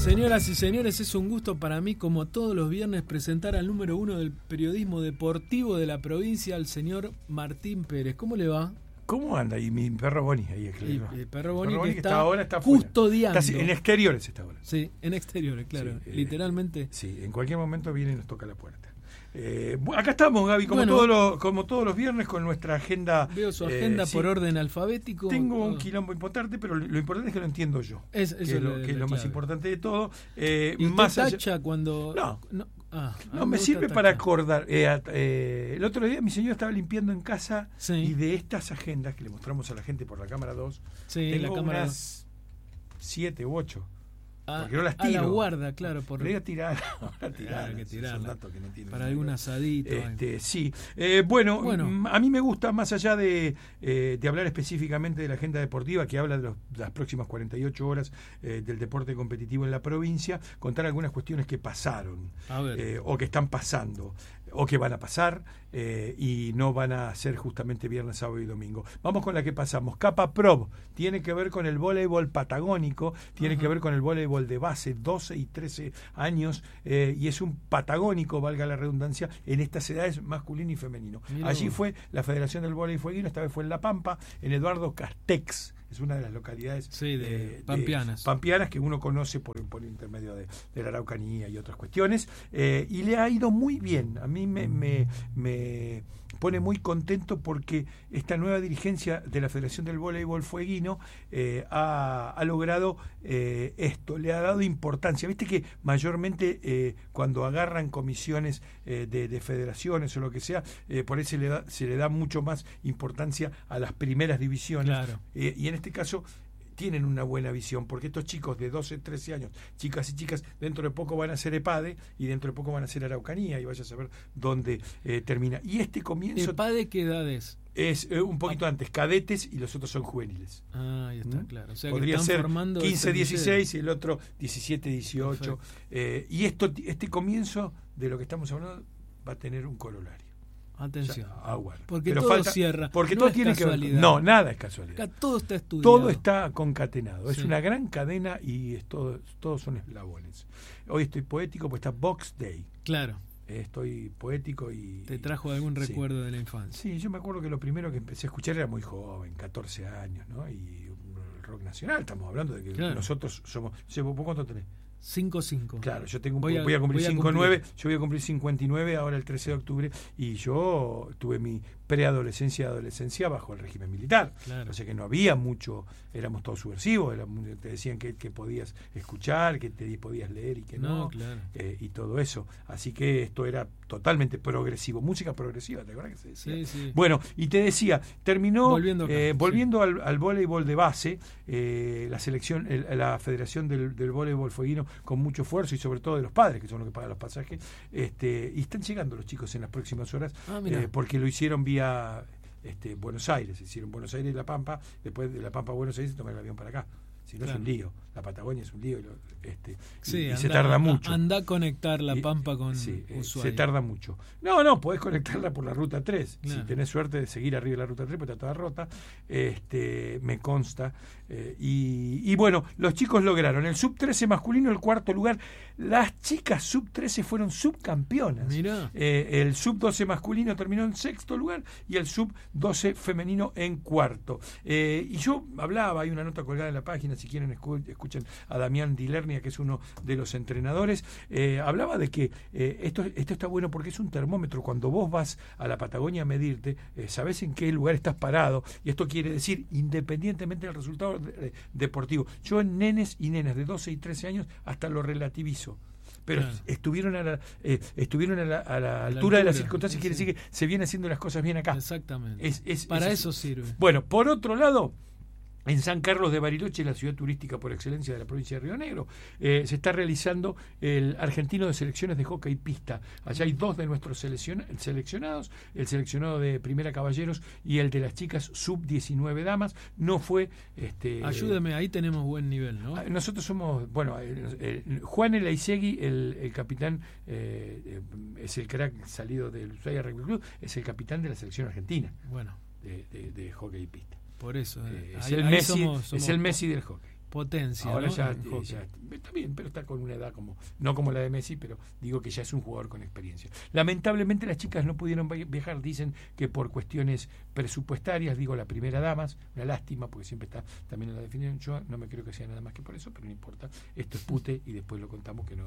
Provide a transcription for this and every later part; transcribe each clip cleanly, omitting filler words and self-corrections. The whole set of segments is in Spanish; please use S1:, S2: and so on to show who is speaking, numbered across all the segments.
S1: Señoras y señores, es un gusto para mí, como todos los viernes, presentar al número uno del periodismo deportivo de la provincia, al señor Martín Pérez. ¿Cómo le va?
S2: ¿Cómo anda? Y mi perro Boni ahí es
S1: claro. El perro Boni que
S2: está ahora está
S1: custodiando.
S2: Está en exteriores está ahora.
S1: Sí, en exteriores, claro. Sí, literalmente.
S2: Sí, en cualquier momento viene y nos toca la puerta. Acá estamos, Gaby, como todos los viernes con nuestra agenda.
S1: Veo su agenda por orden alfabético.
S2: Tengo un quilombo importante, pero lo importante es que lo entiendo yo. Que es lo más importante de todo.
S1: ¿Y
S2: más
S1: usted tacha cuando...?
S2: No, me sirve para acordar. El otro día mi señora estaba limpiando en casa y de estas agendas que le mostramos a la gente por la cámara 2, tengo
S1: la cámara
S2: unas 7 u 8. Porque no las tiro.
S1: A la guarda, claro.
S2: Por voy a tirar.
S1: Claro que tirarla.
S2: Que no tienen
S1: para algún asadito.
S2: Sí. Bueno, a mí me gusta, más allá de hablar específicamente de la agenda deportiva, que habla de las próximas 48 horas del deporte competitivo en la provincia, contar algunas cuestiones que pasaron, o que están pasando, o que van a pasar, y no van a ser justamente viernes, sábado y domingo. Vamos con la que pasamos. Capa Pro tiene que ver con el voleibol patagónico, tiene que ver con el voleibol de base, 12 y 13 años, y es un patagónico, valga la redundancia, en estas edades masculino y femenino. Allí fue la Federación del Voleibol Fueguino, esta vez fue en La Pampa, en Eduardo Castex. Es una de las localidades pampeanas que uno conoce por intermedio de la Araucanía y otras cuestiones, y le ha ido muy bien. A mí me pone muy contento porque esta nueva dirigencia de la Federación del Voleibol Fueguino ha logrado esto, le ha dado importancia. Viste que mayormente cuando agarran comisiones de federaciones o lo que sea, por ahí se le da mucho más importancia a las primeras divisiones.
S1: Claro.
S2: Y en este caso tienen una buena visión, porque estos chicos de 12, 13 años, chicas y chicas, dentro de poco van a ser EPADE y dentro de poco van a ser Araucanía, y vaya a saber dónde termina. Y este comienzo...
S1: ¿EPADE qué edad es?
S2: Es un poquito antes, cadetes, y los otros son juveniles.
S1: Ahí está, claro. O sea,
S2: podría
S1: que
S2: ser 15, 16 y el otro 17, 18. Y este comienzo de lo que estamos hablando va a tener un corolario.
S1: Atención.
S2: Porque
S1: todo
S2: falta,
S1: cierra.
S2: Porque
S1: no
S2: todo
S1: es
S2: tiene
S1: casualidad.
S2: que ver. No, nada es casualidad.
S1: Acá todo está estudiado.
S2: Todo está concatenado. Es una gran cadena y todos son eslabones. Hoy estoy poético porque está Box Day.
S1: Claro.
S2: Estoy poético y...
S1: ¿Te trajo algún recuerdo de la infancia?
S2: Sí, yo me acuerdo que lo primero que empecé a escuchar era muy joven, 14 años, ¿no? Y el rock nacional, estamos hablando de que nosotros somos... ¿Vos cuánto tenés?
S1: 5'5".
S2: Claro, yo voy a cumplir 5'9", yo voy a cumplir 59 ahora el 13 de octubre, y yo tuve mi preadolescencia y adolescencia bajo el régimen militar.
S1: Claro.
S2: O sea que no había mucho, éramos todos subversivos, te decían que podías escuchar, que te podías leer y que no,
S1: claro.
S2: Y todo eso. Así que esto era totalmente progresivo, música progresiva, ¿te acuerdas que se decía?
S1: Sí.
S2: Bueno, y te decía, terminó
S1: volviendo
S2: al voleibol de base, la Federación del Voleibol Fueguino, con mucho esfuerzo, y sobre todo de los padres, que son los que pagan los pasajes, y están llegando los chicos en las próximas horas, porque lo hicieron vía Buenos Aires, hicieron Buenos Aires y La Pampa, después de La Pampa a Buenos Aires toman el avión para acá. Si no, es un lío. La Patagonia es un lío, y se tarda mucho.
S1: Anda a conectar La Pampa con Ushuaia.
S2: Se tarda mucho. No, podés conectarla por la ruta 3.
S1: Claro.
S2: Si tenés suerte de seguir arriba de la ruta 3, pues está toda rota. Me consta. Y bueno, los chicos lograron el sub-13 masculino el cuarto lugar. Las chicas sub-13 fueron subcampeonas.
S1: Mirá.
S2: El sub-12 masculino terminó en sexto lugar y el sub-12 femenino en cuarto. Y yo hablaba, hay una nota colgada en la página, si quieren escuchen a Damián Dilernia, que es uno de los entrenadores. Hablaba de que esto está bueno porque es un termómetro. Cuando vos vas a la Patagonia a medirte, sabés en qué lugar estás parado, y esto quiere decir, independientemente del resultado deportivo. Yo en nenes y nenas de 12 y 13 años hasta lo relativizo, pero estuvieron a la altura de las circunstancias. Quiere decir que se vienen haciendo las cosas bien acá.
S1: Exactamente. Para eso sirve.
S2: Bueno, por otro lado, en San Carlos de Bariloche, la ciudad turística por excelencia de la provincia de Río Negro, se está realizando el argentino de selecciones de hockey pista. Allá hay dos de nuestros seleccionados, el seleccionado de Primera Caballeros y el de las chicas sub-19 damas. No fue...
S1: Ayúdeme, ahí tenemos buen nivel, ¿no?
S2: Nosotros somos... Bueno, Juan Elaizegui, el capitán, es el crack salido del Ushuaia Rugby Club, es el capitán de la selección argentina.
S1: Bueno.
S2: De hockey pista.
S1: Por eso.
S2: Es el Messi del hockey.
S1: potencia.
S2: Ahora
S1: ¿no?
S2: ya está bien, pero está con una edad no como la de Messi, pero digo que ya es un jugador con experiencia. Lamentablemente las chicas no pudieron viajar, dicen que por cuestiones presupuestarias, digo la primera dama, una lástima porque siempre está también en la definición. Yo no me creo que sea nada más que por eso, pero no importa. Esto es pute y después lo contamos que no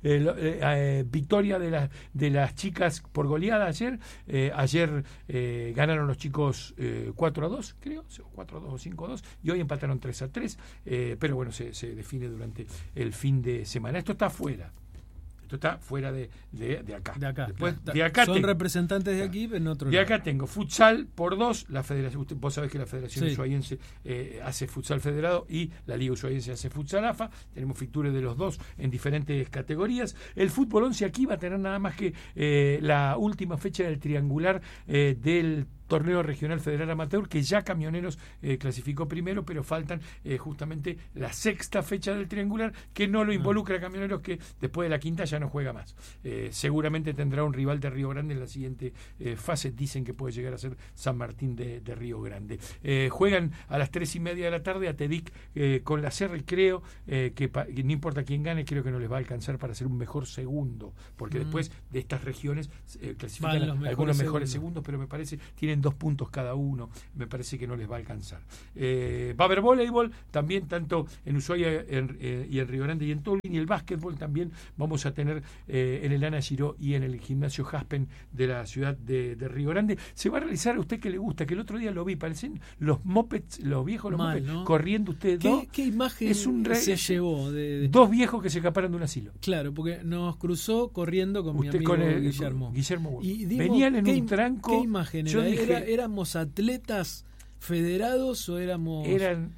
S2: es. Victoria de las chicas por goleada ayer. Ayer ganaron los chicos 4-2, creo, 4-2 o 5-2, y hoy empataron 3-3, pero bueno, se define durante el fin de semana. Esto está fuera. Esto está fuera de acá.
S1: De acá.
S2: Después,
S1: claro.
S2: de acá
S1: son representantes de aquí, pero en otro
S2: de
S1: lado.
S2: acá tengo futsal por 2, la federación, vos sabés que la Federación
S1: sí.
S2: Ushuaiense hace futsal federado y la Liga Ushuaiense hace futsal AFA. Tenemos fixtures de los dos en diferentes categorías. El fútbol 11 aquí va a tener nada más que la última fecha del triangular del torneo regional federal amateur, que ya Camioneros clasificó primero, pero faltan justamente la sexta fecha del triangular, que no lo involucra a Camioneros, que después de la quinta ya no juega más. Seguramente tendrá un rival de Río Grande en la siguiente fase. Dicen que puede llegar a ser San Martín de Río Grande. Juegan a las 3:30 de la tarde a Tedic con la Serra, y creo que no importa quién gane, creo que no les va a alcanzar para ser un mejor segundo, porque después de estas regiones clasifican algunos mejores segundos, pero me parece tienen 2 puntos cada uno, me parece que no les va a alcanzar. Va a haber voleibol también, tanto en Ushuaia y en Río Grande y en Tolwyn, y el básquetbol también vamos a tener en el Ana Giró y en el gimnasio Jaspen de la ciudad de Río Grande. Se va a realizar, a usted que le gusta, que el otro día lo vi, parecen los mopeds, los viejos mopeds, ¿no? Corriendo ustedes dos.
S1: ¿Qué imagen se llevó?
S2: Dos viejos que se escaparon de un asilo.
S1: Claro, porque nos cruzó corriendo con mi amigo Guillermo.
S2: Y venían en un tranco.
S1: ¿Qué imagen era? ¿Éramos atletas federados o éramos...?
S2: Eran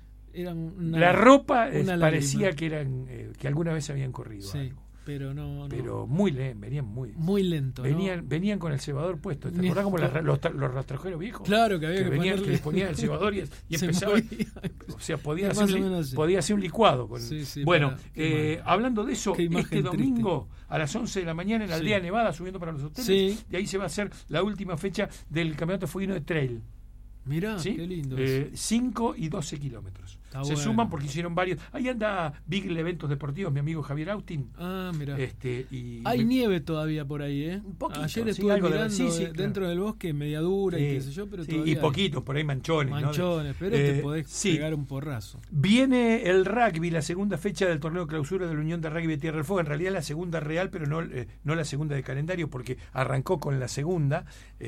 S2: la ropa parecía que eran que alguna vez habían corrido algo.
S1: Pero no.
S2: Pero venían muy
S1: lento.
S2: Venían con el cebador puesto. ¿Te acordás como los rastrojeros viejos?
S1: Claro, que había que
S2: venían,
S1: ponerle...
S2: que les ponían el cebador y empezaban. O sea, podía hacer un licuado. Bueno, hablando de eso, este domingo a las 11 de la mañana en la Aldea Nevada, subiendo para los hoteles, de ahí se va a hacer la última fecha del campeonato fueguino de trail.
S1: Mirá, qué lindo.
S2: 5 y 12 kilómetros. Se suman porque hicieron varios. Ahí anda Big Eventos Deportivos, mi amigo Javier Austin.
S1: Mirá.
S2: Hay
S1: nieve todavía por ahí,
S2: Un poquito.
S1: Ayer estuve mirando dentro del bosque, media dura y qué sé yo, pero todavía
S2: y poquitos, por ahí manchones.
S1: Pero te podés pegar un porrazo.
S2: Viene el rugby, la segunda fecha del torneo clausura de la Unión de Rugby de Tierra del Fuego. En realidad la segunda real, pero no la segunda de calendario, porque arrancó con la segunda.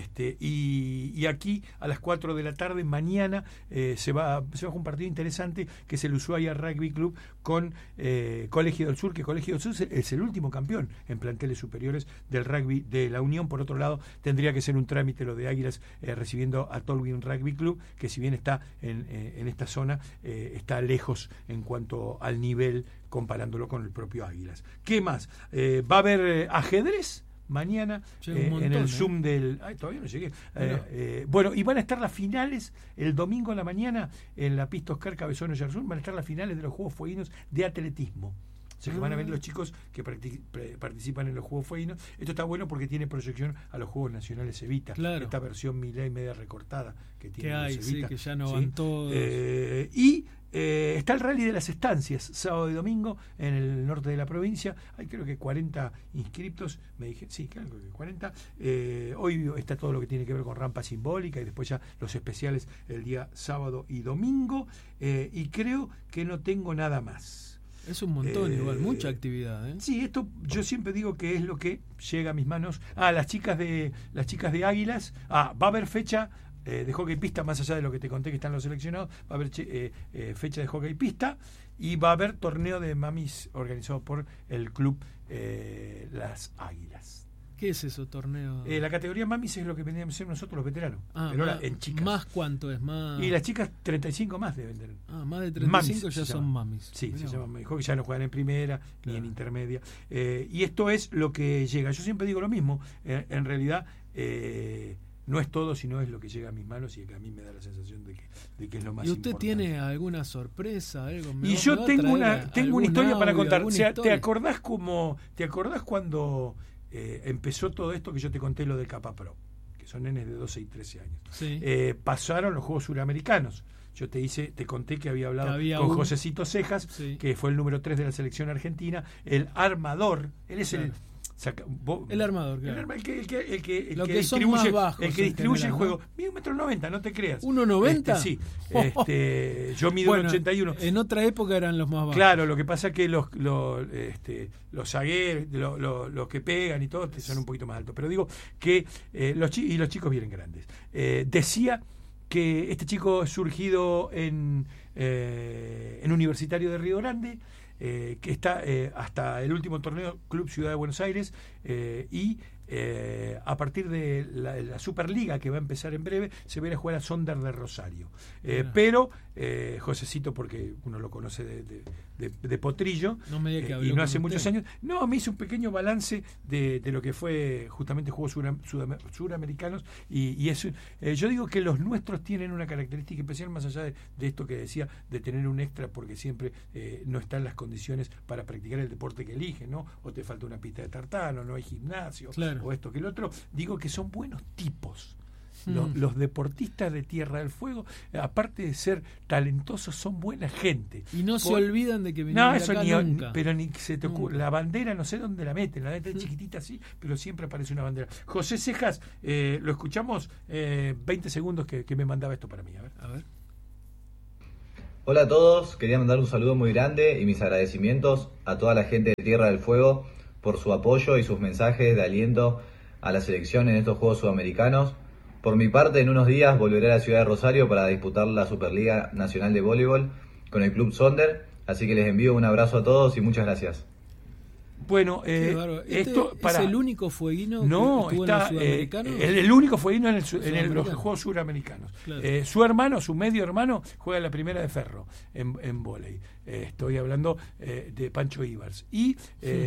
S2: Y aquí a las 4 de la tarde, mañana, se va a jugar un partido interesante, que es el Ushuaia Rugby Club con Colegio del Sur, que Colegio del Sur es el último campeón en planteles superiores del rugby de la Unión. Por otro lado, tendría que ser un trámite lo de Águilas recibiendo a Tolwyn Rugby Club, que si bien está en esta zona, está lejos en cuanto al nivel comparándolo con el propio Águilas. ¿Qué más? Va a haber ajedrez mañana en el Zoom del... todavía no llegué. Bueno, y van a estar las finales el domingo a la mañana en la pista Oscar Cabezón Oyarzún. Van a estar las finales de los Juegos Fueguinos de atletismo. O sea que van a ver los chicos que participan en los Juegos Fueguinos. Esto está bueno porque tiene proyección a los Juegos Nacionales Evita.
S1: Claro.
S2: Esta versión Milei media recortada que tiene
S1: que hay,
S2: Evita.
S1: que ya no van todos.
S2: Está el Rally de las Estancias, sábado y domingo, en el norte de la provincia. Hay creo que 40 inscriptos. Me dije, sí, creo que 40. Hoy está todo lo que tiene que ver con rampa simbólica y después ya los especiales el día sábado y domingo. Y creo que no tengo nada más.
S1: Es un montón, igual, mucha actividad.
S2: Sí, esto yo siempre digo que es lo que llega a mis manos. Las chicas de Águilas. Va a haber fecha de hockey pista, más allá de lo que te conté que están los seleccionados. Va a haber fecha de hockey pista y va a haber torneo de mamis organizado por el club Las Águilas.
S1: ¿Qué es eso, torneo?
S2: La categoría mamis es lo que veníamos a hacer nosotros los veteranos. Pero ahora en chicas.
S1: ¿Más cuánto es? Más...
S2: Y las chicas 35 más deben tener.
S1: Más de 35 mamis, ya son mamis.
S2: Sí, se llaman hockey, ya no juegan en primera ni en intermedia. Y esto es lo que llega. Yo siempre digo lo mismo. En realidad... no es todo, sino es lo que llega a mis manos y que a mí me da la sensación de que es lo más importante.
S1: ¿Y usted tiene alguna sorpresa? Algo?
S2: Y yo tengo una historia para contar. O sea, ¿te acordás cuando empezó todo esto que yo te conté, lo del Capa Pro? Que son nenes de 12 y 13 años.
S1: Sí.
S2: Pasaron los Juegos Suramericanos. yo te conté que había hablado con Josecito Cejas, que fue el número 3 de la selección argentina, el armador, él es el
S1: armador, claro.
S2: El que
S1: lo que son más bajos,
S2: el que distribuye el juego. Mide 1,90 m, no te creas.
S1: 1,90 m.
S2: Sí. Yo mido 81.
S1: En otra época eran los más bajos.
S2: Claro, lo que pasa es que los zagueros, los que pegan y todo, son un poquito más altos. Pero digo que los chicos vienen grandes. Decía que este chico es surgido en Universitario de Río Grande, que está hasta el último torneo Club Ciudad de Buenos Aires, y a partir de la Superliga, que va a empezar en breve, se va a ir a jugar a Sonder de Rosario. Pero Josecito, porque uno lo conoce de Potrillo,
S1: no me diga que habló
S2: y no hace
S1: con
S2: muchos
S1: usted.
S2: años, me hizo un pequeño balance de lo que fue justamente Juegos Suramericanos, y eso, yo digo que los nuestros tienen una característica especial, más allá de esto que decía, de tener un extra, porque siempre no están las condiciones para practicar el deporte que eligen, ¿no? O te falta una pista de tartano, no hay gimnasio,
S1: claro,
S2: o esto que el otro. Digo que son buenos tipos. Los deportistas de Tierra del Fuego, aparte de ser talentosos, son buena gente.
S1: Y no se olvidan de que vinieron de acá nunca.
S2: Pero ni se te ocurre. La bandera, no sé dónde la meten, la meten chiquitita así, pero siempre aparece una bandera. José Cejas, lo escuchamos 20 segundos que me mandaba esto para mí. A ver.
S3: Hola a todos, quería mandar un saludo muy grande y mis agradecimientos a toda la gente de Tierra del Fuego por su apoyo y sus mensajes de aliento a la selección en estos Juegos Sudamericanos. Por mi parte, en unos días volveré a la ciudad de Rosario para disputar la Superliga Nacional de Voleibol con el Club Sonder, así que les envío un abrazo a todos y muchas gracias.
S2: Bueno,
S1: esto ¿es el único fueguino que
S2: no,
S1: estuvo
S2: está,
S1: en los sudamericanos?
S2: El único fueguino en los Juegos Suramericanos.
S1: Claro.
S2: Su medio hermano, juega en la primera de ferro en vóley. Estoy hablando de Pancho Ibars. Y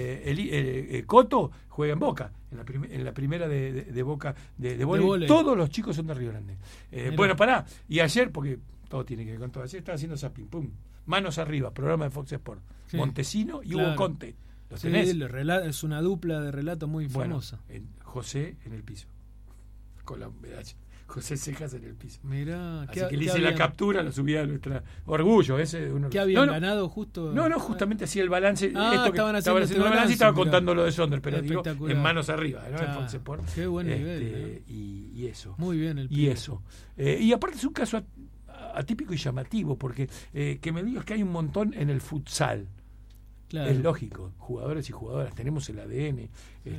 S2: Coto juega en Boca, en la primera de Boca de vóley. Todos los chicos son de Río Grande. Bueno, pará. Y ayer, porque todo tiene que ver con todo, ayer estaba haciendo zapping, pum, manos arriba, programa de Fox Sport. Sí. Montesino y Hugo Conte.
S1: Sí, es una dupla de relato muy famosa.
S2: José en el piso, con la medalla. José Cejas en el piso.
S1: Mirá,
S2: así que le hice la captura, lo subí a nuestro orgullo.
S1: ¿Qué habían ganado justo?
S2: No, justamente hacía el balance.
S1: Estaban haciendo
S2: el balance y estaba contando lo de Sonder, pero digo,
S1: espectacular.
S2: en manos arriba, ¿no? En Fox Sport.
S1: Qué buen nivel.
S2: Y eso.
S1: Muy bien el piso.
S2: Y eso. Y aparte es un caso atípico y llamativo, porque que me digas que hay un montón en el futsal. Claro. Es lógico, jugadores y jugadoras, tenemos el ADN,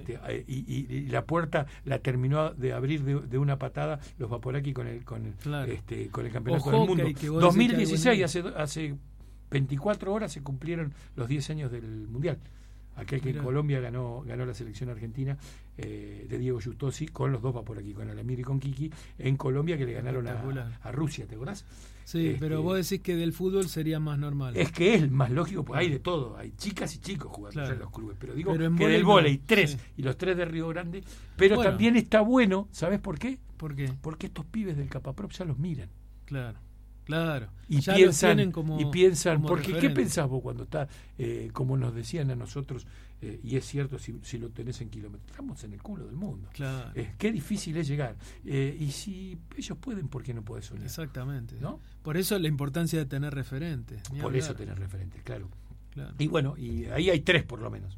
S2: y la puerta la terminó de abrir de una patada los Vaporaki con el campeonato del mundo. 2016, hace 24 horas se cumplieron los 10 años del Mundial. Aquel que en Colombia ganó la selección argentina de Diego Justosi, con los dos Vaporaki, con Alamir y con Kiki, en Colombia, que le ganaron a Rusia, ¿te acordás?
S1: Sí, pero vos decís que del fútbol sería más normal.
S2: Es que es más lógico, porque hay de todo, hay chicas y chicos jugando en los clubes, pero digo
S1: pero
S2: que del vóley 3 y los 3 de Río Grande, pero también está bueno, ¿sabés por qué?
S1: ¿Por qué?
S2: Porque estos pibes del Capaprop ya los miran.
S1: Claro.
S2: Y
S1: ya
S2: piensan,
S1: como
S2: porque
S1: referente.
S2: ¿qué pensás vos cuando está, como nos decían a nosotros, y es cierto, si lo tenés en kilómetros, estamos en el culo del mundo.
S1: Claro.
S2: Qué difícil es llegar. Y si ellos pueden, ¿por qué no podés soñar?
S1: Exactamente.
S2: ¿No?
S1: Por eso la importancia de tener referentes.
S2: Por eso tener referentes, claro. Y bueno, y ahí hay 3 por lo menos.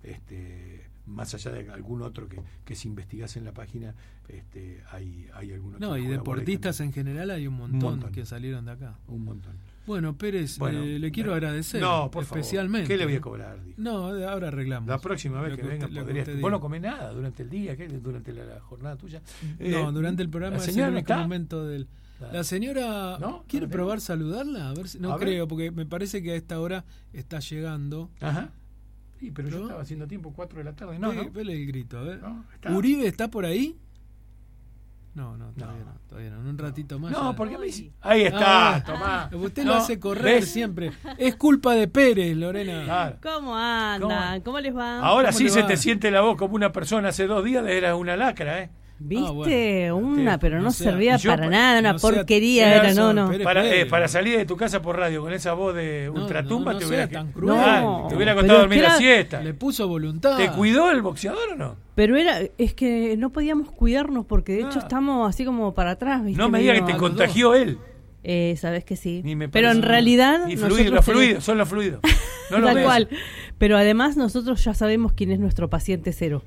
S2: Más allá de algún otro que si investigás en la página, hay algún otro.
S1: No, y deportistas en general hay un montón que salieron de acá.
S2: Un montón.
S1: Bueno, Pérez, le quiero agradecer.
S2: No, por
S1: especialmente.
S2: Favor. ¿Qué le voy a cobrar? Dijo.
S1: No, ahora arreglamos.
S2: La próxima vez que venga podrías. Vos no comés nada durante el día, durante la jornada tuya.
S1: No, durante el programa
S2: es el único
S1: momento del. La señora quiere probar saludarla, a ver si creo, porque me parece que a esta hora está llegando.
S2: Ajá. Sí, pero yo estaba haciendo tiempo 4 de la tarde.
S1: Vele el grito, a ver.
S2: ¿Uribe
S1: está por ahí? No, todavía no. En un ratito más.
S2: No, porque me dice. Ahí está, Tomás.
S1: Usted lo hace correr siempre. Es culpa de Pérez, Lorena.
S4: Claro. ¿Cómo andan? ¿Cómo les va?
S2: Ahora sí se te siente la voz como una persona. Hace 2 días era una lacra,
S4: ¿Viste? Pero no servía para nada, una porquería era, no.
S2: Para salir de tu casa por radio con esa voz de ultratumba te hubiera costado dormir la siesta.
S1: Le puso voluntad.
S2: ¿Te cuidó el boxeador o no?
S4: Pero es que no podíamos cuidarnos porque de hecho estamos así como para atrás, ¿viste?
S2: No me digas que te contagió él.
S4: Sabes que sí.
S2: Ni me
S4: Pero
S2: parece.
S4: en realidad...
S2: Y los fluidos, son los fluidos. No lo
S4: Tal
S2: ves.
S4: cual. Pero además nosotros ya sabemos quién es nuestro paciente cero.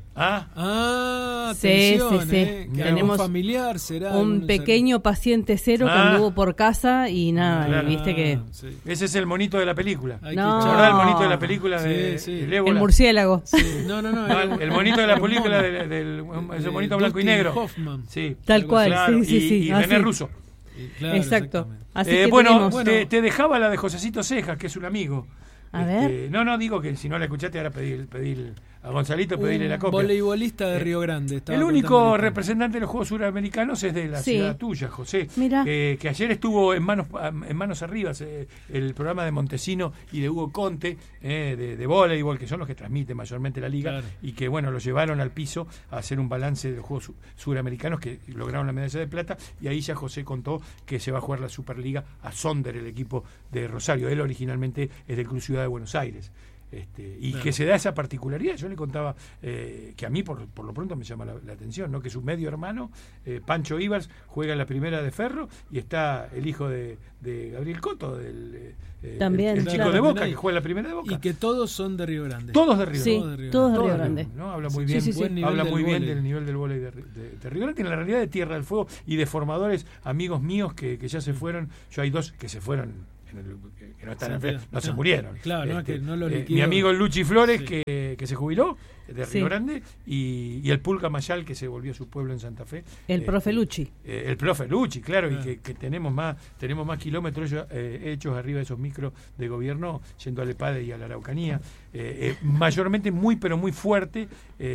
S1: Atención,
S4: sí.
S1: Que
S4: Tenemos
S1: algún familiar será
S4: un pequeño paciente cero que anduvo por casa y nada,
S2: Claro.
S4: viste que...
S1: Sí.
S2: Ese es el monito de la película.
S1: Hay
S4: No.
S2: ¿Se acordás del monito de la película de
S1: Sí.
S2: del
S4: El
S2: ébola?
S4: murciélago.
S1: No.
S2: El monito de la película ese monito blanco y
S1: Dustin
S2: negro.
S1: Hoffman.
S2: Sí.
S4: Tal cual,
S2: Claro,
S4: sí.
S2: Y René
S4: Así.
S2: Russo.
S1: Claro,
S4: Exacto.
S1: exactamente.
S4: Así que
S2: Bueno,
S4: tenemos...
S2: te dejaba la de Josecito Cejas, que es un amigo.
S4: A ver.
S2: No, digo que si no la escuchaste, ahora pedir a Gonzalito, pedirle la
S1: Un
S2: copia.
S1: voleibolista de Río Grande. estaba
S2: El único
S1: contando
S2: representante de los Juegos Suramericanos es de la
S4: Sí.
S2: ciudad tuya, José.
S4: Mirá.
S2: Que ayer estuvo en manos arriba el programa de Montesino y de Hugo Conte de voleibol, que son los que transmiten mayormente la liga,
S1: Claro.
S2: y que bueno, lo llevaron al piso a hacer un balance de los Juegos Suramericanos que lograron la medalla de plata, y ahí ya José contó que se va a jugar la Superliga a Sonder, el equipo de Rosario. Él originalmente es del Club Ciudad de Buenos Aires. Y
S1: Claro.
S2: que se da esa particularidad. Yo le contaba que a mí por lo pronto me llama la atención, ¿no? Que su medio hermano, Pancho Ibars, juega en la primera de Ferro, y está el hijo de Gabriel Coto,
S4: También,
S2: el chico
S4: claro.
S2: de Boca, que juega en la primera de Boca.
S1: Y que todos son de Río Grande.
S2: Todos de Río
S4: Sí,
S2: Grande.
S4: todos de
S2: Todos
S4: Río Grande.
S2: ¿no? Habla muy
S4: Sí,
S2: bien,
S4: sí, sí.
S1: Buen nivel
S2: habla
S1: del
S2: muy bien
S1: vóley.
S2: del nivel del vóley de Río Grande, en la realidad de Tierra del Fuego, y de formadores amigos míos que ya se fueron. Yo hay dos que se fueron, que no están no se murieron.
S1: Claro, no, que no lo liquidó.
S2: Mi amigo Luchi Flores,
S1: Sí.
S2: que se jubiló de Río
S4: Sí.
S2: Grande, y el Pulga Mayal, que se volvió a su pueblo en Santa Fe.
S4: El profe Lucci.
S2: El profe Lucci, claro,
S1: Ah.
S2: y que tenemos más kilómetros hechos arriba de esos micros de gobierno, yendo al EPADE y a la Araucanía. Mayormente muy, pero muy fuerte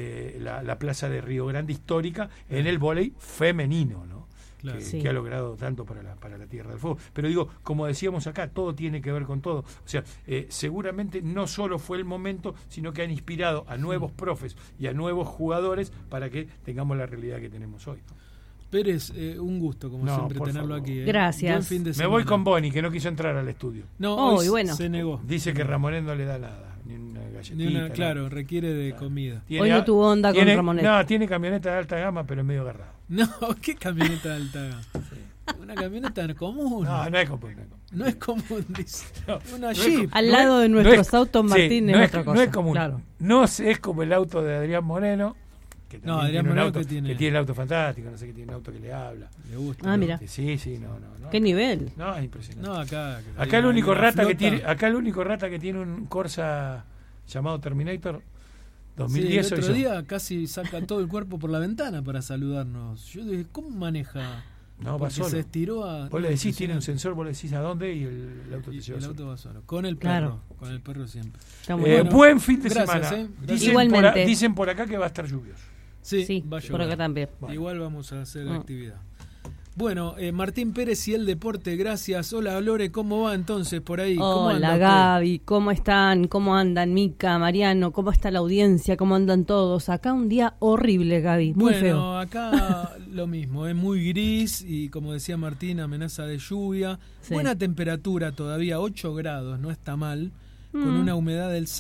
S2: la plaza de Río Grande histórica en el vóley femenino, ¿no?
S1: Claro.
S4: Sí.
S2: Que ha logrado tanto para la Tierra del Fuego. Pero digo, como decíamos acá, todo tiene que ver con todo. O sea, seguramente no solo fue el momento, sino que han inspirado a nuevos profes y a nuevos jugadores para que tengamos la realidad que tenemos hoy, ¿no?
S1: Pérez, un gusto, como
S2: No,
S1: siempre,
S2: por
S1: tenerlo
S2: favor.
S1: aquí.
S4: Gracias.
S1: Buen fin de
S2: Me
S1: semana.
S2: voy con Boni, que no quiso entrar al estudio.
S1: No,
S4: Oh,
S1: hoy
S4: y bueno.
S1: se negó.
S2: Dice que Ramonet no le da nada, ni una galletita.
S1: Ni una,
S2: ¿no?
S1: claro, requiere de comida.
S4: Hoy no tuvo onda con Ramonet.
S2: No, tiene camioneta de alta gama, pero es medio agarrado.
S1: No, ¿qué camioneta de alta gama? Una camioneta común.
S2: No es común.
S1: No es común, dice. Una
S2: no es
S1: Jeep.
S4: Al
S2: No
S4: lado
S2: es-
S4: de nuestros
S2: no es-
S4: autos, Martín,
S2: sí,
S4: es
S2: no
S4: otra cosa.
S2: No es común.
S4: Claro.
S2: No es como el auto de Adrián Moreno, que también
S1: No, Adrián
S2: tiene un
S1: Moreno
S2: auto,
S1: que tiene-
S2: que tiene el auto fantástico, no sé, que tiene un auto que le habla.
S1: Le gusta.
S4: Ah, mira.
S2: Sí, no.
S4: ¿Qué nivel?
S2: No, es impresionante.
S1: No, acá.
S2: Acá el único
S1: la
S2: rata que
S1: flota.
S2: tiene, acá el único rata que tiene un Corsa llamado Terminator 2010
S1: Sí, el
S2: soy
S1: otro
S2: yo.
S1: día casi saca todo el cuerpo por la ventana para saludarnos. Yo dije, ¿cómo maneja?
S2: No, va
S1: Porque
S2: solo.
S1: se estiró a...
S2: Vos le decís, tiene un
S1: impresionante.
S2: sensor, vos le decís a dónde y el auto te
S1: Y
S2: lleva
S1: el
S2: solo.
S1: auto va solo. Con el perro.
S4: Claro.
S1: Con el perro siempre.
S4: Está muy
S1: bueno.
S2: Buen fin de
S1: Gracias,
S2: semana.
S1: Gracias.
S4: Igualmente.
S2: Dicen por acá que va a estar lluvioso.
S1: Sí, va a
S4: por
S1: llover.
S4: acá también.
S2: Bueno.
S1: Igual vamos a hacer
S4: Ah.
S1: actividad. Bueno, Martín Pérez y el deporte, gracias. Hola, Lore, ¿cómo va entonces por ahí? ¿Cómo
S4: Hola
S1: anda usted?
S4: Gaby, ¿cómo están? ¿Cómo andan Mica, Mariano? ¿Cómo está la audiencia? ¿Cómo andan todos? Acá un día horrible, Gaby, muy
S1: Bueno,
S4: feo.
S1: acá lo mismo, es muy gris y como decía Martín, amenaza de lluvia.
S4: Sí.
S1: Buena temperatura todavía, 8 grados, no está mal, con una humedad del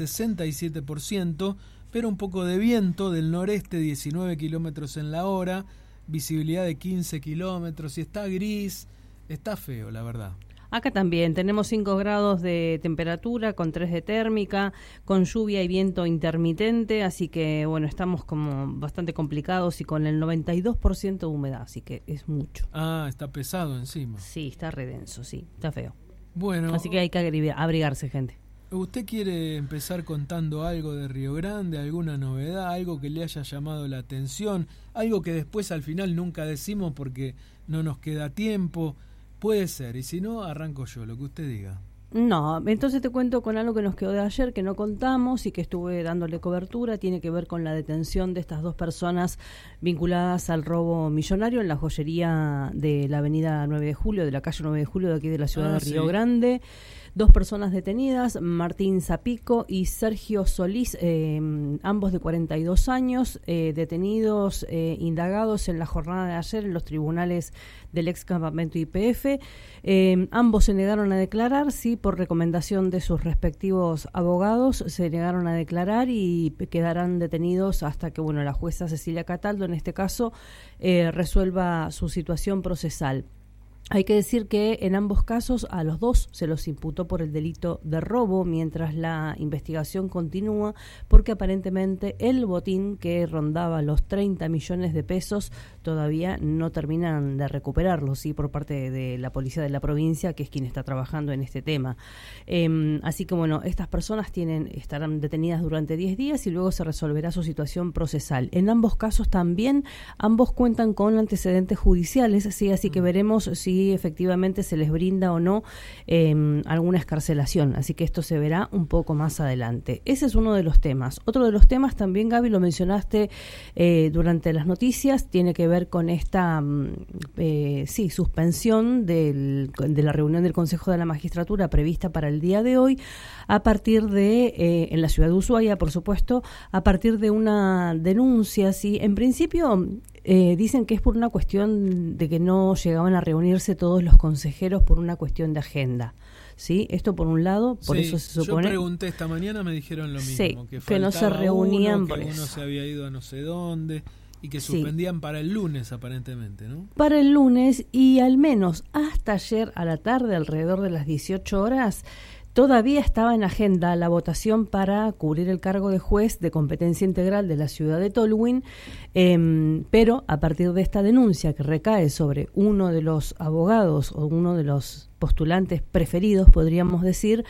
S1: 67%, pero un poco de viento del noreste, 19 kilómetros en la hora, visibilidad de 15 kilómetros, y está gris, está feo, la verdad.
S4: Acá también tenemos 5 grados de temperatura, con 3 de térmica, con lluvia y viento intermitente, así que bueno, estamos como bastante complicados y con el 92% de humedad, así que es mucho.
S1: Ah, está pesado encima.
S4: Sí, está re denso, sí, está feo.
S1: Bueno,
S4: Así que hay que abrigarse, gente.
S1: ¿usted quiere empezar contando algo de Río Grande, alguna novedad, algo que le haya llamado la atención, algo que después al final nunca decimos porque no nos queda tiempo? Puede ser, y si no, arranco yo, lo que usted diga.
S4: No, entonces te cuento con algo que nos quedó de ayer, que no contamos y que estuve dándole cobertura. Tiene que ver con la detención de estas 2 personas vinculadas al robo millonario en la joyería de la avenida 9 de Julio, de la calle 9 de Julio de aquí de la ciudad de Río
S1: sí.
S4: Grande. 2 personas detenidas, Martín Zapico y Sergio Solís, ambos de 42 años, detenidos, indagados en la jornada de ayer en los tribunales del ex campamento YPF. Ambos se negaron a declarar, sí, por recomendación de sus respectivos abogados, se negaron a declarar y quedarán detenidos hasta que, bueno, la jueza Cecilia Cataldo, en este caso, resuelva su situación procesal. Hay que decir que en ambos casos a los dos se los imputó por el delito de robo, mientras la investigación continúa, porque aparentemente el botín, que rondaba los 30 millones de pesos, todavía no terminan de recuperarlo, ¿sí?, por parte de la policía de la provincia, que es quien está trabajando en este tema. Así que bueno, estas personas estarán detenidas durante 10 días y luego se resolverá su situación procesal. En ambos casos también, ambos cuentan con antecedentes judiciales, ¿sí? Así que veremos si efectivamente se les brinda o no alguna excarcelación, así que esto se verá un poco más adelante. Ese es uno de los temas. Otro de los temas también, Gaby, lo mencionaste durante las noticias, tiene que ver con esta suspensión de la reunión del Consejo de la Magistratura prevista para el día de hoy, a partir de, en la ciudad de Ushuaia, por supuesto, a partir de una denuncia, ¿sí? En principio dicen que es por una cuestión de que no llegaban a reunirse todos los consejeros por una cuestión de agenda, ¿sí? Esto por un lado, por eso se supone...
S1: Yo pregunté esta mañana, me dijeron lo mismo,
S4: sí,
S1: que
S4: no se reunían,
S1: que uno se había ido a no sé dónde y que suspendían para el lunes aparentemente, ¿no?
S4: Para el lunes, y al menos hasta ayer a la tarde, alrededor de las 18 horas, todavía estaba en agenda la votación para cubrir el cargo de juez de competencia integral de la ciudad de Tolwyn, pero a partir de esta denuncia que recae sobre uno de los abogados o uno de los postulantes preferidos, podríamos decir,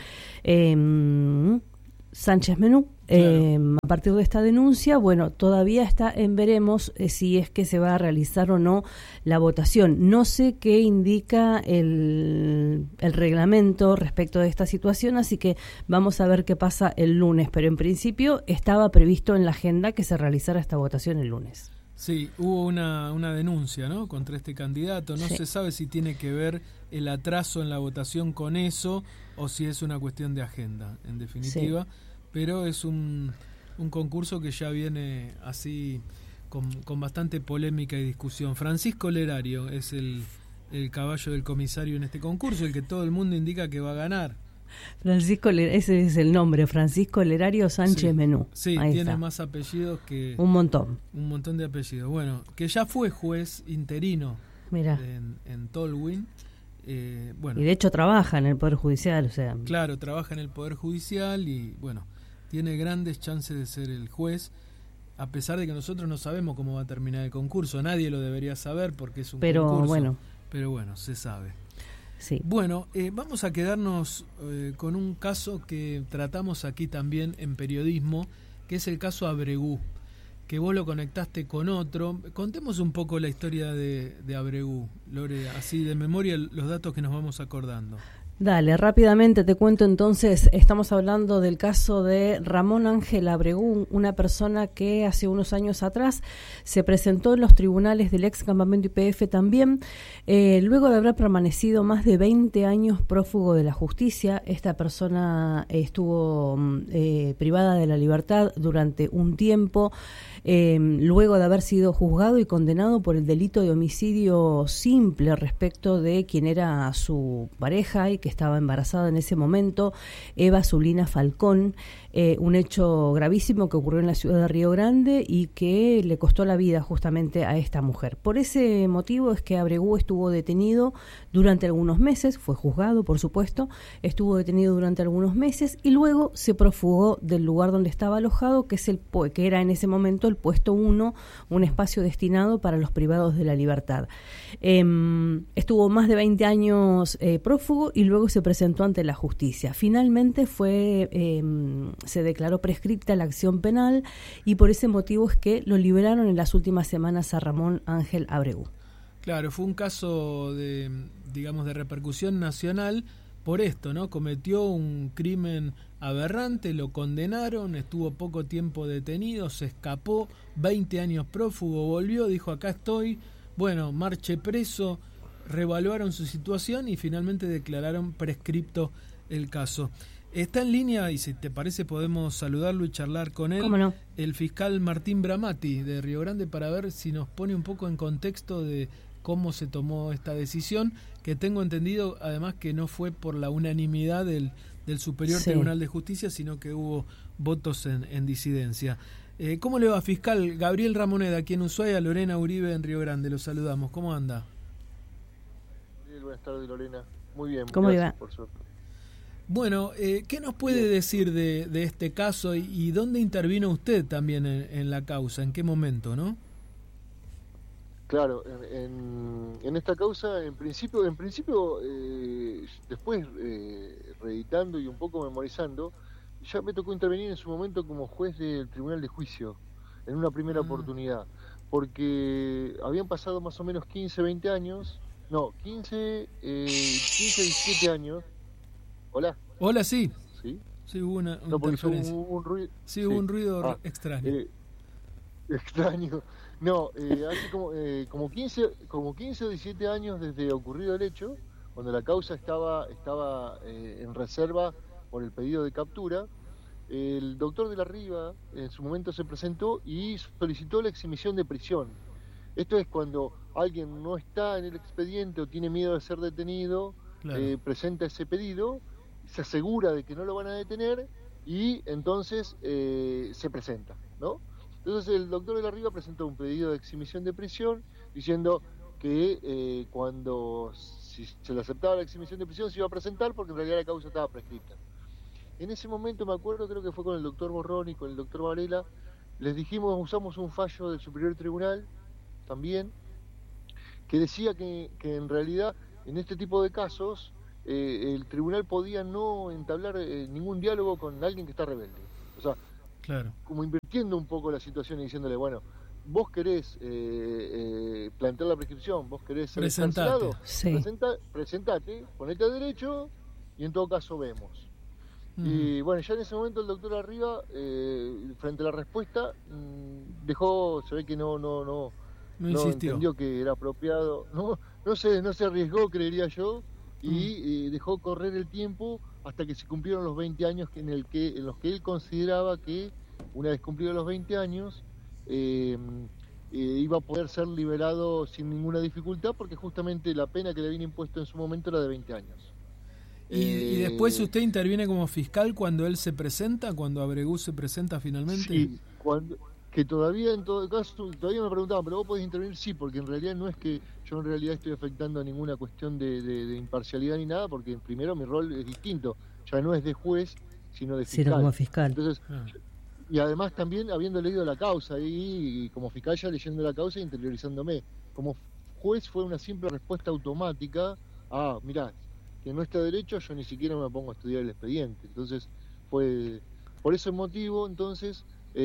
S4: Sánchez Menú, claro. A partir de esta denuncia, bueno, todavía está en veremos si es que se va a realizar o no la votación. No sé qué indica el reglamento respecto de esta situación, así que vamos a ver qué pasa el lunes, pero en principio estaba previsto en la agenda que se realizara esta votación el lunes.
S1: Sí, hubo una denuncia, ¿no?, contra este candidato. No se sabe si tiene que ver el atraso en la votación con eso o si es una cuestión de agenda, en definitiva. Sí. Pero es un concurso que ya viene así con bastante polémica y discusión. Francisco Lerario es el caballo del comisario en este concurso, el que todo el mundo indica que va a ganar.
S4: Ese es el nombre, Francisco Lerario Sánchez Menú.
S1: Sí,
S4: ahí
S1: tiene
S4: está.
S1: Más apellidos que...
S4: Un montón
S1: de apellidos. Bueno, que ya fue juez interino en Tolwyn. Bueno,
S4: y de hecho trabaja en el Poder Judicial, o sea...
S1: Claro, trabaja en el Poder Judicial y, bueno, tiene grandes chances de ser el juez, a pesar de que nosotros no sabemos cómo va a terminar el concurso. Nadie lo debería saber porque es un concurso. Pero bueno, se sabe.
S4: Sí.
S1: Bueno, vamos a quedarnos con un caso que tratamos aquí también en periodismo, que es el caso Abregú, que vos lo conectaste con otro. Contemos un poco la historia de Abregú, Lore, así de memoria los datos que nos vamos acordando.
S4: Dale, rápidamente te cuento entonces, estamos hablando del caso de Ramón Ángel Abregú, una persona que hace unos años atrás se presentó en los tribunales del ex campamento YPF también, luego de haber permanecido más de 20 años prófugo de la justicia. Esta persona estuvo privada de la libertad durante un tiempo, luego de haber sido juzgado y condenado por el delito de homicidio simple respecto de quien era su pareja y que estaba embarazada en ese momento, Eva Zulina Falcón, un hecho gravísimo que ocurrió en la ciudad de Río Grande y que le costó la vida justamente a esta mujer. Por ese motivo es que Abregú estuvo detenido durante algunos meses, fue juzgado por supuesto, estuvo detenido durante algunos meses y luego se profugó del lugar donde estaba alojado, que era en ese momento el puesto 1, un espacio destinado para los privados de la libertad. Estuvo más de 20 años prófugo y luego se presentó ante la justicia. Finalmente se declaró prescripta la acción penal y por ese motivo es que lo liberaron en las últimas semanas a Ramón Ángel Abregú.
S1: Claro, fue un caso de repercusión nacional por esto, ¿no? Cometió un crimen aberrante, lo condenaron, estuvo poco tiempo detenido, se escapó, 20 años prófugo, volvió, dijo acá estoy, bueno, marche preso, reevaluaron su situación y finalmente declararon prescripto el caso. Está en línea, y si te parece podemos saludarlo y charlar con él,
S4: ¿cómo no?,
S1: el fiscal Martín Bramati de Río Grande, para ver si nos pone un poco en contexto de cómo se tomó esta decisión, que tengo entendido además que no fue por la unanimidad del Superior Tribunal de Justicia, sino que hubo votos en disidencia. ¿Cómo le va, fiscal? Gabriel Ramoneda aquí en Ushuaia, Lorena Uribe en Río Grande, los saludamos. ¿Cómo anda?
S5: Daniel? Buenas tardes, Lorena. Muy bien,
S4: ¿Cómo
S5: gracias,
S4: va?
S5: por suerte.
S1: Bueno, ¿qué nos puede decir de este caso y dónde intervino usted también en la causa? ¿En qué momento, no?
S5: Claro, en esta causa, en principio, después reeditando y un poco memorizando, ya me tocó intervenir en su momento como juez del Tribunal de Juicio, en una primera oportunidad, porque habían pasado más o menos 15, 20 años, no, 15, 17 años. Hola.
S1: Hola, sí.
S5: ¿Sí?
S1: Sí, hubo una
S5: No, porque
S1: interferencia.
S5: hubo un ruido.
S1: Sí, hubo un ruido extraño.
S5: Extraño. No, hace como 15 o 17 años desde ocurrido el hecho, cuando la causa estaba en reserva por el pedido de captura, el doctor de la Riva en su momento se presentó y solicitó la exhibición de prisión. Esto es cuando alguien no está en el expediente o tiene miedo de ser detenido,
S1: Claro.
S5: presenta ese pedido, se asegura de que no lo van a detener y entonces se presenta, ¿no? Entonces el doctor de la Riva presentó un pedido de exhibición de prisión diciendo que si se le aceptaba la exhibición de prisión se iba a presentar porque en realidad la causa estaba prescrita. En ese momento me acuerdo, creo que fue con el doctor Borrón y con el doctor Varela, les dijimos, usamos un fallo del Superior Tribunal también, que decía que en realidad en este tipo de casos el tribunal podía no entablar ningún diálogo con alguien que está rebelde. O sea,
S1: claro,
S5: como invirtiendo un poco la situación y diciéndole, bueno, vos querés plantear la prescripción, vos querés ser encarcelado, presentate, ponete a derecho y en todo caso vemos. Y bueno, ya en ese momento el doctor Arriba, frente a la respuesta, se ve que no entendió que era apropiado, no se arriesgó, creería yo, y dejó correr el tiempo hasta que se cumplieron los 20 años en los que él consideraba que una vez cumplidos los 20 años iba a poder ser liberado sin ninguna dificultad, porque justamente la pena que le habían impuesto en su momento era de 20 años.
S1: ¿Y después usted interviene como fiscal cuando él se presenta, cuando Abregú se presenta finalmente?
S5: Sí, que todavía en todo caso, todavía me preguntaban, pero vos podés intervenir, sí, porque en realidad no es que yo en realidad estoy afectando a ninguna cuestión de imparcialidad ni nada, porque primero mi rol es distinto, ya no es de juez, sino de fiscal.
S4: Sino como fiscal.
S5: Entonces, y además también habiendo leído la causa y como fiscal ya leyendo la causa e interiorizándome. Como juez fue una simple respuesta automática a, mirá, que no está derecho, yo ni siquiera me pongo a estudiar el expediente. Entonces, fue por ese motivo, entonces,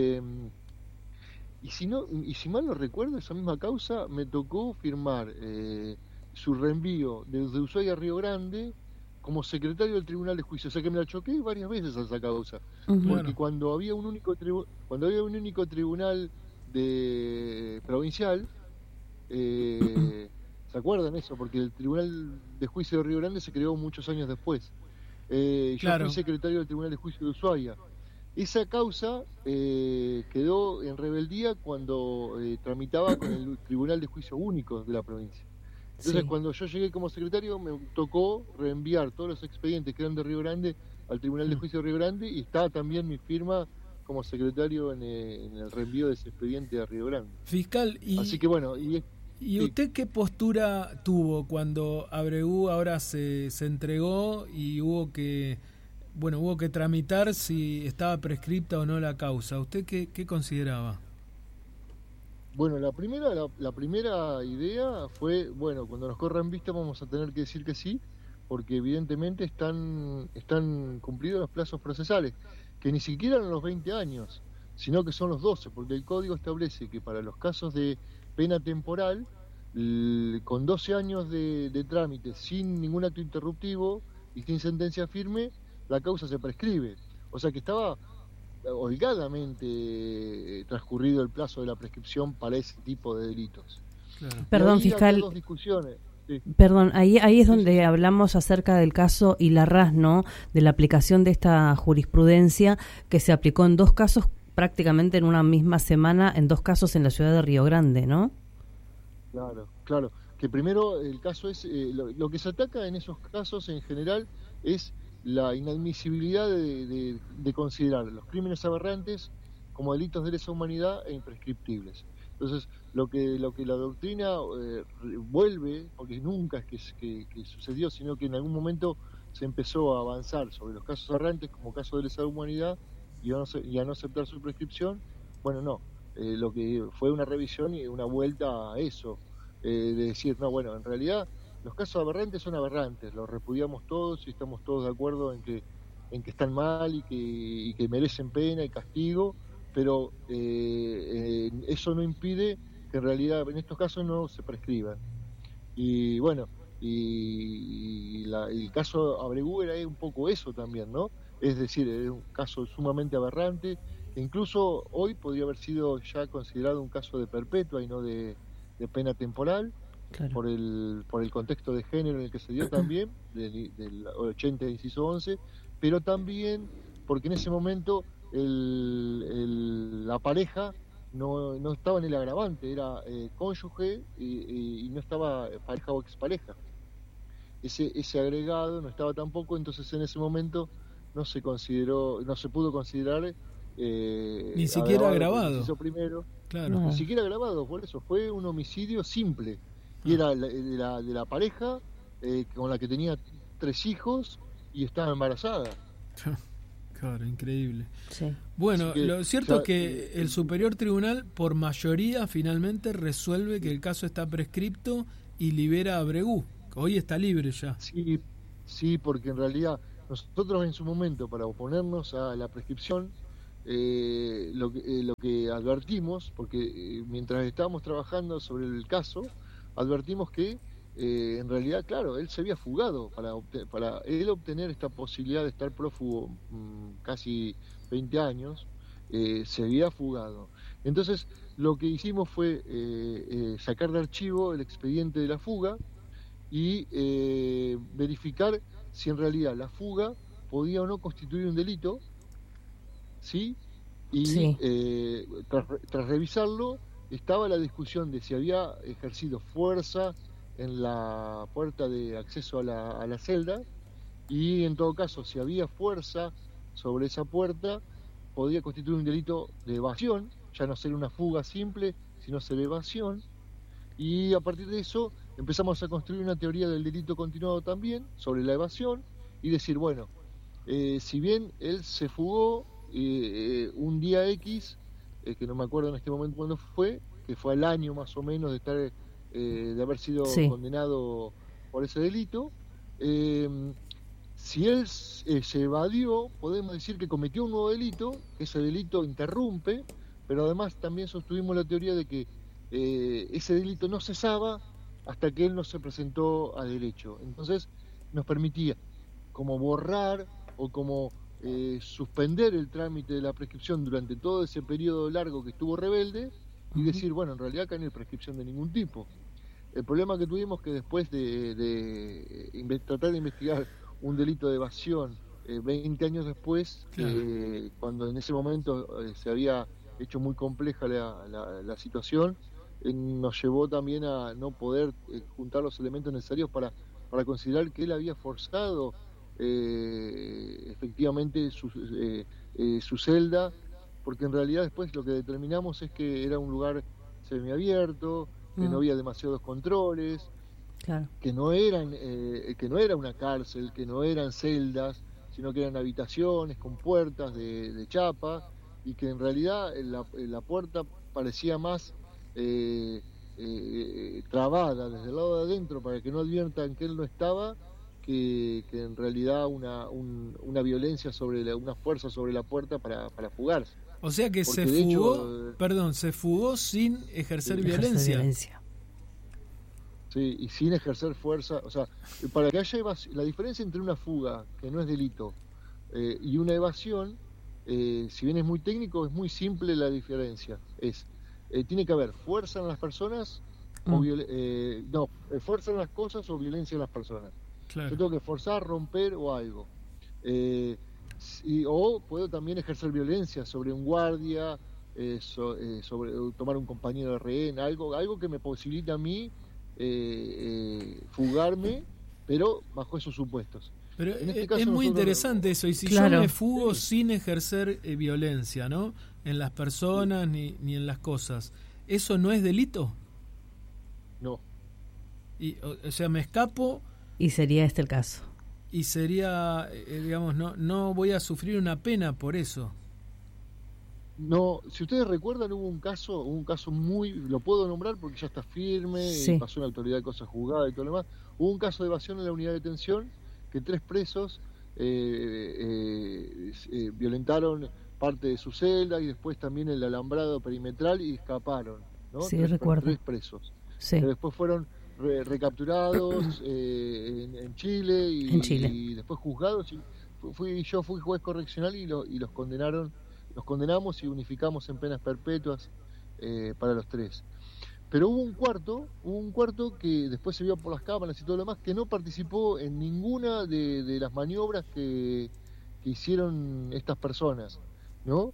S5: y si mal no recuerdo, esa misma causa me tocó firmar su reenvío desde Ushuaia a Río Grande como secretario del Tribunal de Juicio. O sea que me la choqué varias veces a esa causa. Porque cuando había un único tribunal provincial, ¿se acuerdan eso? Porque el Tribunal de Juicio de Río Grande se creó muchos años después. Yo fui secretario del Tribunal de Juicio de Ushuaia. Esa causa quedó en rebeldía cuando tramitaba con el Tribunal de Juicio Único de la provincia. Entonces, cuando yo llegué como secretario, me tocó reenviar todos los expedientes que eran de Río Grande al Tribunal de Juicio de Río Grande, y estaba también mi firma como secretario en el reenvío de ese expediente a Río Grande.
S1: Fiscal,
S5: así que bueno...
S1: ¿Y usted qué postura tuvo cuando Abregú ahora se entregó y hubo que tramitar si estaba prescripta o no la causa? ¿Usted qué consideraba?
S5: Bueno, la primera idea fue, bueno, cuando nos corran vista vamos a tener que decir que sí, porque evidentemente están cumplidos los plazos procesales, que ni siquiera eran los 20 años, sino que son los 12, porque el código establece que para los casos de pena temporal, con 12 años de trámite, sin ningún acto interruptivo y sin sentencia firme, la causa se prescribe. O sea que estaba holgadamente transcurrido el plazo de la prescripción para ese tipo de delitos.
S4: Claro. Perdón, fiscal.
S5: Dos discusiones. Sí.
S4: Perdón, ahí es donde hablamos acerca del caso Ilarraz, ¿no? De la aplicación de esta jurisprudencia que se aplicó en dos casos prácticamente en una misma semana, en dos casos en la ciudad de Río Grande, ¿no?
S5: Claro. Que primero el caso es, lo que se ataca en esos casos en general es la inadmisibilidad de considerar los crímenes aberrantes como delitos de lesa humanidad e imprescriptibles. Entonces, lo que la doctrina vuelve, porque nunca es que sucedió, sino que en algún momento se empezó a avanzar sobre los casos aberrantes como caso de lesa humanidad y a no aceptar su prescripción. Bueno, no, lo que fue una revisión y una vuelta a eso, de decir, no, bueno, en realidad los casos aberrantes son aberrantes, los repudiamos todos y estamos todos de acuerdo en que están mal y que merecen pena y castigo, pero eso no impide que en realidad en estos casos no se prescriban. Y bueno, el caso Abregú era un poco eso también, ¿no? Es decir, es un caso sumamente aberrante, que incluso hoy podría haber sido ya considerado un caso de perpetua y no de pena temporal, claro, por el contexto de género en el que se dio también, del 80 inciso 11, pero también porque en ese momento la pareja no estaba en el agravante, era cónyuge y no estaba pareja o expareja. Ese agregado no estaba tampoco, entonces en ese momento no se pudo considerar
S1: ni siquiera agravado.
S5: Primero,
S1: claro.
S5: Ni siquiera agravado, por eso fue un homicidio simple. Y era de la pareja con la que tenía 3 hijos y estaba embarazada.
S1: Claro, increíble.
S4: Sí.
S1: Bueno, lo cierto es que el Superior Tribunal, por mayoría, finalmente resuelve que el caso está prescripto y libera a Abregú. Hoy está libre ya.
S5: Sí, porque en realidad nosotros en su momento, para oponernos a la prescripción, lo que advertimos, porque mientras estábamos trabajando sobre el caso, advertimos que en realidad, claro, él se había fugado para él obtener esta posibilidad de estar prófugo casi 20 años, se había fugado. Entonces, lo que hicimos fue sacar de archivo el expediente de la fuga y verificar si en realidad la fuga podía o no constituir un delito, ¿sí? Y
S4: sí.
S5: Tras revisarlo, estaba la discusión de si había ejercido fuerza en la puerta de acceso a la celda, y en todo caso, si había fuerza sobre esa puerta, podía constituir un delito de evasión, ya no ser una fuga simple, sino ser evasión, y a partir de eso empezamos a construir una teoría del delito continuado también, sobre la evasión, y decir, bueno, si bien él se fugó un día X, que no me acuerdo en este momento cuándo fue, que fue al año más o menos de estar de haber sido condenado por ese delito, si él se evadió, podemos decir que cometió un nuevo delito, ese delito interrumpe, pero además también sostuvimos la teoría de que ese delito no cesaba hasta que él no se presentó a derecho. Entonces nos permitía como borrar o como suspender el trámite de la prescripción durante todo ese periodo largo que estuvo rebelde y decir, bueno, en realidad acá no hay prescripción de ningún tipo. El problema que tuvimos que después de tratar de investigar un delito de evasión 20 años después, cuando en ese momento se había hecho muy compleja la situación, nos llevó también a no poder juntar los elementos necesarios para considerar que él había forzado efectivamente su celda, porque en realidad después lo que determinamos es que era un lugar semiabierto, que no había demasiados controles,
S4: claro,
S5: que no era una cárcel, que no eran celdas, sino que eran habitaciones con puertas de chapa, y que en realidad la puerta parecía más trabada desde el lado de adentro para que no adviertan que él no estaba, que en realidad una violencia una fuerza sobre la puerta para fugarse.
S1: O sea que se fugó sin ejercer violencia.
S5: Sí, y sin ejercer fuerza, o sea, para que haya la diferencia entre una fuga, que no es delito, y una evasión, si bien es muy técnico, es muy simple la diferencia. Tiene que haber fuerza en las personas, fuerza en las cosas o violencia en las personas.
S1: Claro.
S5: Yo tengo que forzar, romper o algo. O puedo también ejercer violencia sobre un guardia, sobre tomar un compañero de rehén, algo que me posibilite a mí fugarme, pero bajo esos supuestos.
S1: Pero en este caso es muy interesante eso, y si yo me fugo sin ejercer violencia, ¿no? En las personas ni en las cosas, ¿eso no es delito?
S5: No.
S1: Y, o sea, me escapo...
S4: Y sería este el caso.
S1: Y sería, digamos, no voy a sufrir una pena por eso.
S5: No, si ustedes recuerdan, hubo un caso muy, lo puedo nombrar porque ya está firme,
S4: sí.
S5: Y pasó una autoridad de cosas juzgadas y todo lo demás. Hubo un caso de evasión en la unidad de detención que 3 presos violentaron parte de su celda y después también el alambrado perimetral y escaparon, ¿no?
S4: Sí, recuerdo.
S5: 3 presos.
S4: Sí.
S5: Que después fueron recapturados en Chile y después juzgados. Yo fui juez correccional y los condenaron. Los condenamos y unificamos en penas perpetuas para los 3. Pero hubo un cuarto que después se vio por las cámaras y todo lo demás, que no participó en ninguna de las maniobras que hicieron estas personas, ¿no?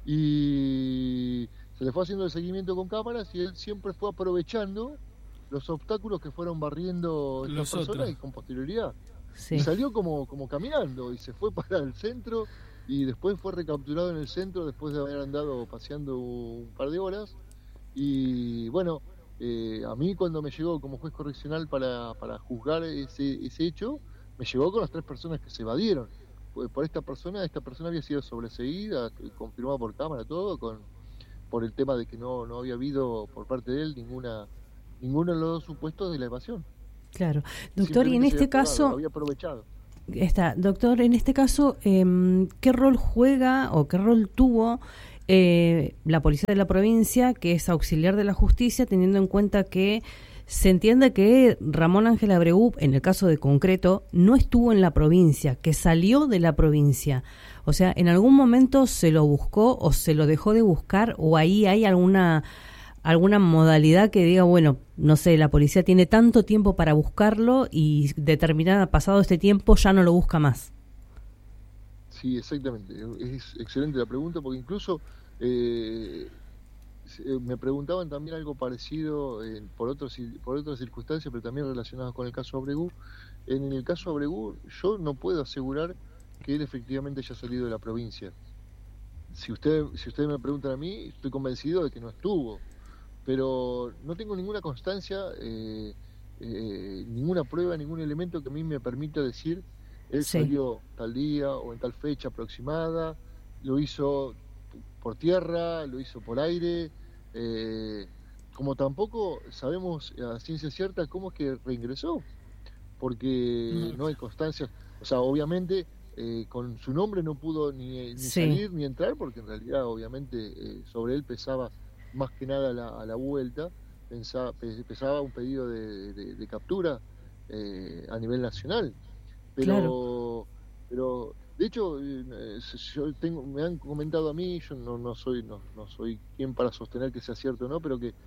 S5: Y se le fue haciendo el seguimiento con cámaras y él siempre fue aprovechando los obstáculos que fueron barriendo estas personas y con posterioridad. Sí. Y salió como caminando y se fue para el centro y después fue recapturado en el centro después de haber andado paseando un par de horas. Y bueno, a mí cuando me llegó como juez correccional para juzgar ese hecho, me llegó con las 3 personas que se evadieron. Por esta persona había sido sobreseída, confirmada por cámara, todo, por el tema de que no había habido por parte de él ninguno de los 2 supuestos de la evasión.
S4: Claro. Doctor, y en este caso...
S5: Había aprovechado.
S4: Doctor, en este caso, ¿qué rol juega o qué rol tuvo la policía de la provincia, que es auxiliar de la justicia, teniendo en cuenta que se entiende que Ramón Ángel Abreu, en el caso de concreto, no estuvo en la provincia, que salió de la provincia? O sea, ¿en algún momento se lo buscó o se lo dejó de buscar, o ahí hay alguna modalidad que diga, bueno, no sé, la policía tiene tanto tiempo para buscarlo y pasado este tiempo ya no lo busca más?
S5: Sí, exactamente. Es excelente la pregunta porque incluso me preguntaban también algo parecido por otras circunstancias, pero también relacionadas con el caso Abreu. En el caso Abreu yo no puedo asegurar que él efectivamente haya salido de la provincia. Si ustedes me preguntan a mí, estoy convencido de que no estuvo, pero no tengo ninguna constancia, ninguna prueba, ningún elemento que a mí me permita decir él salió tal día o en tal fecha aproximada, lo hizo por tierra, lo hizo por aire, como tampoco sabemos a ciencia cierta cómo es que reingresó, porque no hay constancia. O sea, obviamente con su nombre no pudo ni salir ni entrar, porque en realidad obviamente sobre él pesaba más que nada a la vuelta, pesaba un pedido de captura a nivel nacional. Pero de hecho me han comentado a mí, yo no soy quien para sostener que sea cierto o no, pero que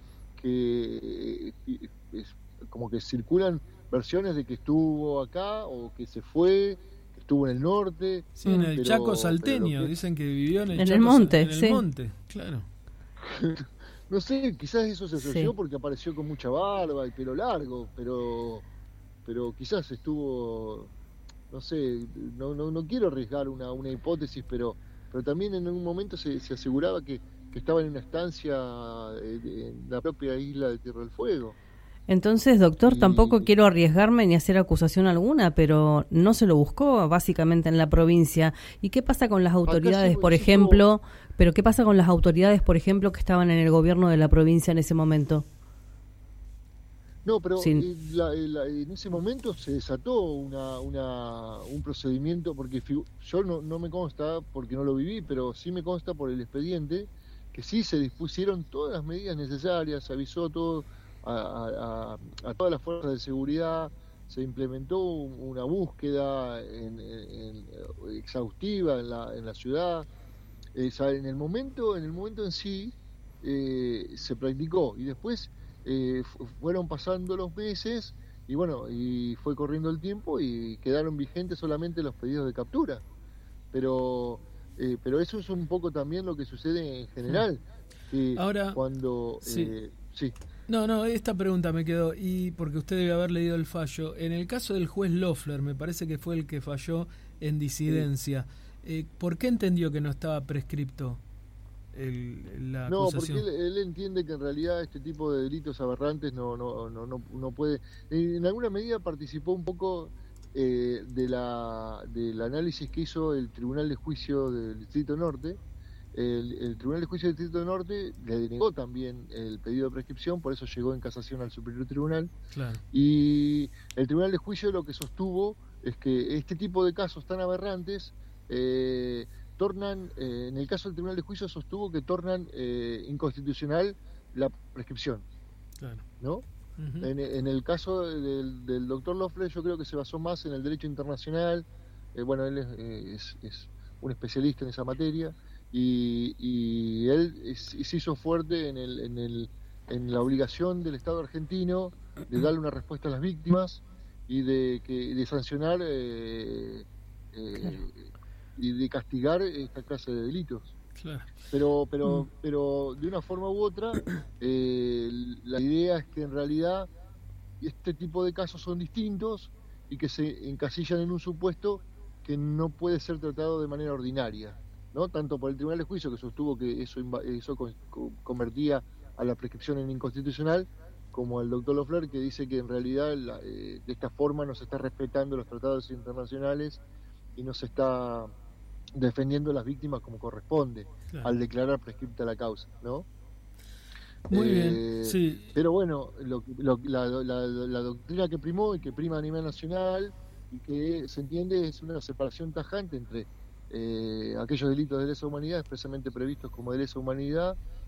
S5: es como que circulan versiones de que estuvo acá o que se fue, que estuvo en el norte.
S1: Sí, en el Chaco salteño, dicen que vivió en el
S4: Chaco, monte,
S1: en el monte, claro.
S5: No sé, quizás eso se asoció porque apareció con mucha barba y pelo largo, pero quizás estuvo, no sé, no quiero arriesgar una hipótesis, pero también en un momento se aseguraba que estaba en una estancia en la propia isla de Tierra del Fuego.
S4: Entonces, doctor, tampoco quiero arriesgarme ni hacer acusación alguna, pero no se lo buscó básicamente en la provincia. ¿Y qué pasa con las autoridades, por ejemplo? Pero ¿qué pasa con las autoridades, por ejemplo, que estaban en el gobierno de la provincia en ese momento?
S5: No, pero en ese momento se desató un procedimiento, porque yo no me consta, porque no lo viví, pero sí me consta por el expediente, que sí se dispusieron todas las medidas necesarias, se avisó todo a todas las fuerzas de seguridad, se implementó una búsqueda exhaustiva en la ciudad. En el momento en sí se practicó, y después fueron pasando los meses y bueno, y fue corriendo el tiempo y quedaron vigentes solamente los pedidos de captura, pero eso es un poco también lo que sucede en general, que
S1: ahora
S5: cuando sí.
S1: No, esta pregunta me quedó, y porque usted debe haber leído el fallo. En el caso del juez Loeffler, me parece que fue el que falló en disidencia. ¿Por qué entendió que no estaba prescripto? la
S5: acusación.
S1: No,
S5: porque él entiende que en realidad este tipo de delitos aberrantes no puede. En alguna medida participó un poco del análisis que hizo el Tribunal de Juicio del Distrito Norte. El Tribunal de Juicio del Distrito Norte le denegó también el pedido de prescripción, por eso llegó en casación al Superior Tribunal.
S1: Claro.
S5: Y el Tribunal de Juicio lo que sostuvo es que este tipo de casos tan aberrantes tornan, en el caso del Tribunal de Juicio sostuvo que tornan inconstitucional la prescripción.
S1: Claro.
S5: ¿No?
S1: Uh-huh.
S5: En el caso del doctor Loeffler, yo creo que se basó más en el derecho internacional. Bueno, él es un especialista en esa materia, y él se hizo fuerte en la obligación del Estado argentino de darle una respuesta a las víctimas y de sancionar y de castigar esta clase de delitos.
S1: Claro.
S5: Pero de una forma u otra, la idea es que en realidad este tipo de casos son distintos y que se encasillan en un supuesto que no puede ser tratado de manera ordinaria, ¿no? Tanto por el Tribunal de Juicio, que sostuvo que eso convertía a la prescripción en inconstitucional, como el doctor Loeffler, que dice que en realidad de esta forma no se está respetando los tratados internacionales y no se está defendiendo a las víctimas como corresponde, claro, al declarar prescripta la causa, ¿no?
S1: Muy bien, sí.
S5: Pero bueno, la doctrina que primó y que prima a nivel nacional y que se entiende es una separación tajante entre aquellos delitos de lesa humanidad expresamente previstos como de lesa humanidad